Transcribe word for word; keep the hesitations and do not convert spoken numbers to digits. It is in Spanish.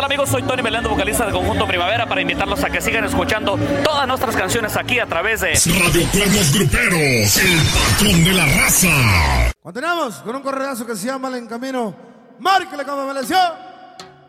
tal, amigos? Soy Tony Meléndez, vocalista de Conjunto Primavera, para invitarlos a que sigan escuchando todas nuestras canciones aquí a través de Radio Cuernos Gruperos, el patrón de la raza. Continuamos con un corredazo que se llama El Encamino. Márquele como me lesió.